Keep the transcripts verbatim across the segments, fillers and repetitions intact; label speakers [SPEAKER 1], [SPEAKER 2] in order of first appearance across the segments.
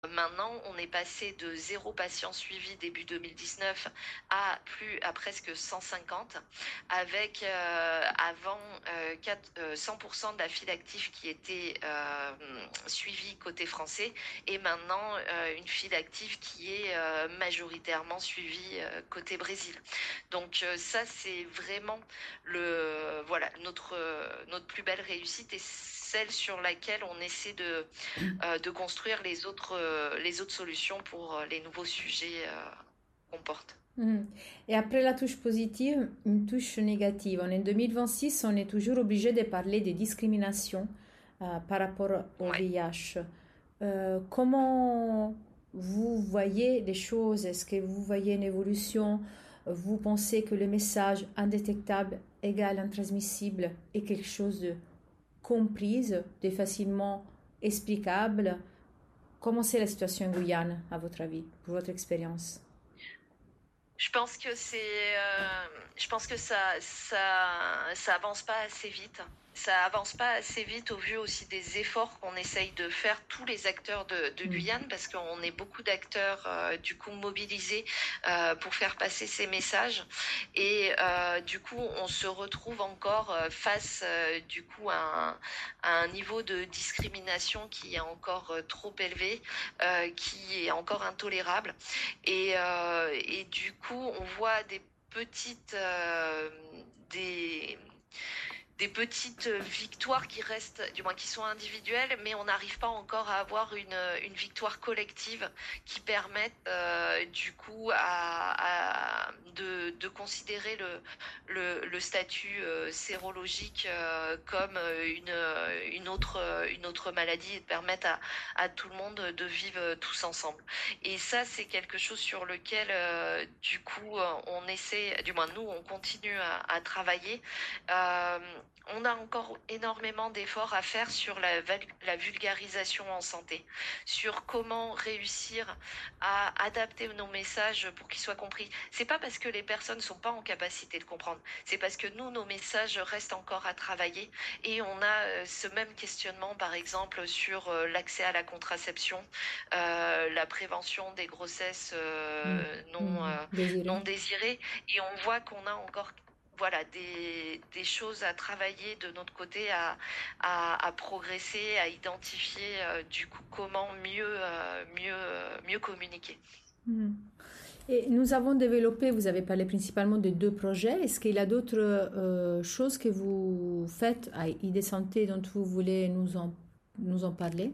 [SPEAKER 1] Maintenant, on est passé de zéro patient suivi début deux mille dix-neuf à plus à presque cent cinquante, avec euh, avant euh, quatre- euh, cent pour cent de la file active qui était euh, suivie côté français, et maintenant euh, une file active qui est euh, majoritairement suivie euh, côté Brésil. Donc euh, ça, c'est vraiment le voilà notre euh, notre plus belle réussite, et celle sur laquelle on essaie de euh, de construire les autres, euh, les autres solutions pour euh, les nouveaux sujets euh, qu'on porte.
[SPEAKER 2] Mhm. Et après la touche positive, une touche négative. En deux mille vingt-six, on est toujours obligé de parler de discrimination euh, par rapport au
[SPEAKER 1] Ouais.
[SPEAKER 2] V I H. Euh, comment vous voyez les choses? Est-ce que vous voyez une évolution? Vous pensez que le message indétectable égale intransmissible est quelque chose de comprise, de facilement explicable? Comment c'est la situation en Guyane, à votre avis, pour votre expérience?
[SPEAKER 1] Je pense que c'est, euh, je pense que ça, ça, ça avance pas assez vite. Ça avance pas assez vite au vu aussi des efforts qu'on essaye de faire tous les acteurs de, de
[SPEAKER 2] Mm.
[SPEAKER 1] Guyane, parce qu'on est beaucoup d'acteurs euh, du coup mobilisés euh, pour faire passer ces messages, et euh, du coup on se retrouve encore euh, face euh, du coup à un, à un niveau de discrimination qui est encore euh, trop élevé, euh, qui est encore intolérable. Et, euh, et du coup, on voit des petites, euh, des, des petites victoires qui restent, du moins qui sont individuelles, mais on n'arrive pas encore à avoir une, une victoire collective qui permette euh, du coup à, à de, de considérer le, le, le statut euh, sérologique euh, comme une, une, autre, une autre maladie, et de permettre à, à tout le monde de vivre tous ensemble. Et ça, c'est quelque chose sur lequel, euh, du coup, on essaie, du moins nous, on continue à, à travailler. Euh, on a encore énormément d'efforts à faire sur la, la vulgarisation en santé, sur comment réussir à adapter nos messages pour qu'ils soient compris. C'est pas parce que les personnes ne sont pas en capacité de comprendre, c'est parce que nous, nos messages restent encore à travailler, et on a euh, ce même questionnement, par exemple, sur euh, l'accès à la contraception, euh, la prévention des grossesses
[SPEAKER 2] Mm.
[SPEAKER 1] euh, non,
[SPEAKER 2] Mm.
[SPEAKER 1] euh,
[SPEAKER 2] Désiré.
[SPEAKER 1] non désirées, et on voit qu'on a encore voilà, des, des choses à travailler de notre côté, à, à, à progresser, à identifier euh, du coup comment mieux, euh, mieux, euh, mieux communiquer.
[SPEAKER 2] Mm. Et nous avons développé, vous avez parlé principalement de deux projets. Est-ce qu'il y a d'autres euh, choses que vous faites à I D Santé dont vous voulez nous en, nous en parler?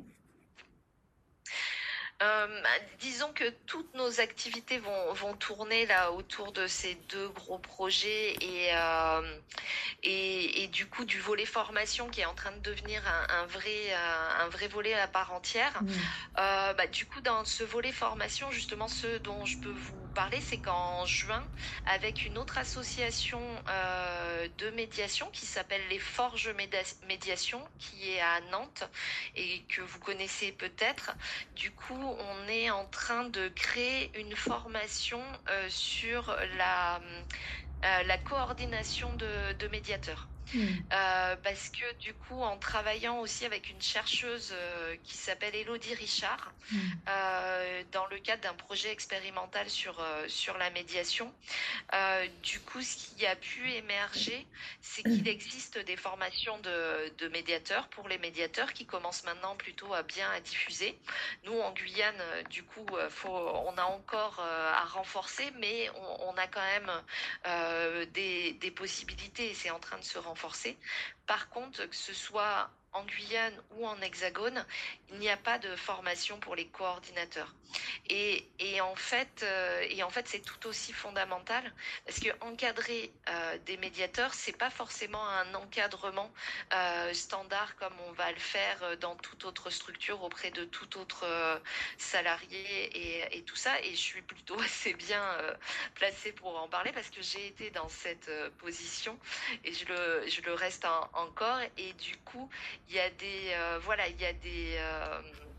[SPEAKER 1] Euh, disons que toutes nos activités vont, vont tourner là autour de ces deux gros projets, et, euh, et, et du coup du volet formation qui est en train de devenir un, un vrai, un, un vrai volet à part entière.
[SPEAKER 2] Mm.
[SPEAKER 1] Euh, bah, du coup, dans ce volet formation, justement, ce dont je peux vous parler, c'est qu'en juin, avec une autre association euh, de médiation qui s'appelle les Forges Méda- Médiation, qui est à Nantes et que vous connaissez peut-être, du coup, on est en train de créer une formation euh, sur la, euh, la coordination de, de médiateurs.
[SPEAKER 2] Mm.
[SPEAKER 1] Euh, parce que du coup, en travaillant aussi avec une chercheuse euh, qui s'appelle Elodie Richard,
[SPEAKER 2] Mm.
[SPEAKER 1] euh, dans le cadre d'un projet expérimental sur, euh, sur la médiation, euh, du coup, ce qui a pu émerger, c'est qu'il existe des formations de, de médiateurs pour les médiateurs qui commencent maintenant plutôt à bien à diffuser. Nous, en Guyane, euh, du coup, euh, faut, on a encore euh, à renforcer, mais on, on a quand même euh, des, des possibilités, et c'est en train de se renforcer. Par contre, que ce soit en Guyane ou en Hexagone, il n'y a pas de formation pour les coordinateurs. Et, et en fait, euh, et en fait, c'est tout aussi fondamental, parce que encadrer euh, des médiateurs, c'est pas forcément un encadrement euh, standard comme on va le faire dans toute autre structure auprès de tout autre euh, salarié, et, et tout ça. Et je suis plutôt assez bien euh, placée pour en parler, parce que j'ai été dans cette euh, position, et je le, je le reste en- encore. Et du coup, il y a des, euh, voilà, il y a des euh,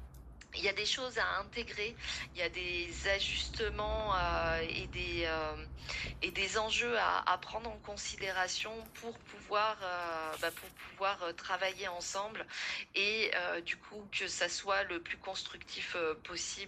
[SPEAKER 1] il y a des choses à intégrer, il y a des ajustements euh, et des euh, et des enjeux à, à prendre en considération pour pouvoir euh, bah, pour pouvoir euh, travailler ensemble et euh, du coup que ça soit le plus constructif euh, possible